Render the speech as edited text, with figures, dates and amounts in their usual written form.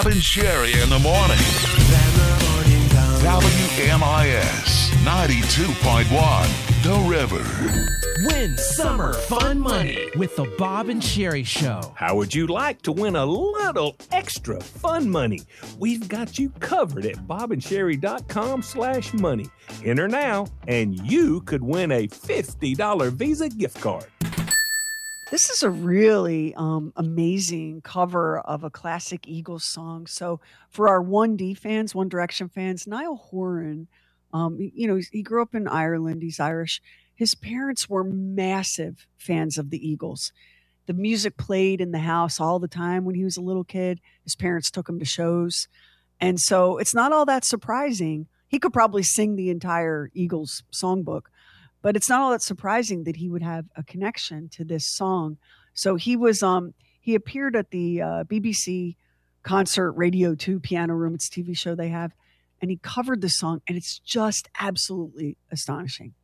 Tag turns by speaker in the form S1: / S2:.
S1: Bob and Sherry in the morning. WMIS 92.1, The River.
S2: Win summer fun money with the Bob and Sherry Show.
S3: How would you like to win a little extra fun money? We've got you covered at bobandsherry.com/money. Enter now, and you could win a $50 Visa gift card.
S4: This is a really amazing cover of a classic Eagles song. So for our 1D fans, One Direction fans, Niall Horan, he grew up in Ireland. He's Irish. His parents were massive fans of the Eagles. The music played in the house all the time when he was a little kid. His parents took him to shows. And so it's not all that surprising. He could probably sing the entire Eagles songbook, but it's not all that surprising that he would have a connection to this song. So he appeared at the BBC concert Radio 2 Piano Room. It's a TV show they have. And he covered the song, and it's just absolutely astonishing.